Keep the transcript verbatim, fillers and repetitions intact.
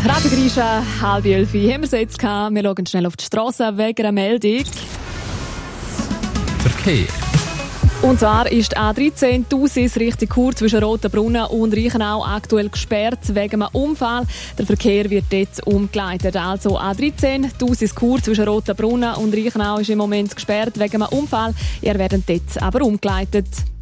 Radio Grisha, halb elf haben wir es jetzt gehabt. Wir schauen schnell auf die Straße wegen einer Meldung. Verkehr. Und zwar ist die A dreizehn Thusis Richtung Chur zwischen Rotenbrunnen und Reichenau aktuell gesperrt wegen einem Unfall. Der Verkehr wird jetzt umgeleitet. Also A dreizehn Thusis Chur zwischen Rotenbrunnen und Reichenau ist im Moment gesperrt wegen einem Unfall. Ihr werdet jetzt aber umgeleitet.